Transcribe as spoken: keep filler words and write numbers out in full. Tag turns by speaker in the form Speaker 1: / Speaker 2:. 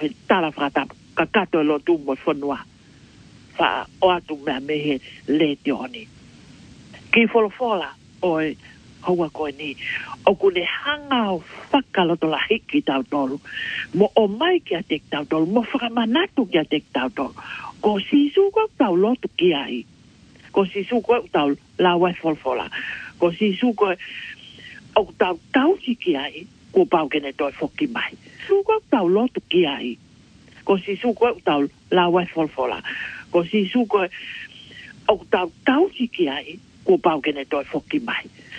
Speaker 1: fe tala frata ka kato lo tu mo fonua fa o atu me me he le tioni ki folofola oi haua koe ni o kune hanga o whakaloto la hiki tau tolu mo o mai ki a tek tau tolu mo whakamanatu ki a tek tau tolu ko sisu ko tau lotu ki ai ko sisu ko tau la wai folofola ko sisu ko o tau tau si ki ai ko pau kene toi foki mai su ko tau lotu ki ai ko sisu ko tau la wai folofola ko sisu ko o tau tau si ki ai ko pau kene toi foki mai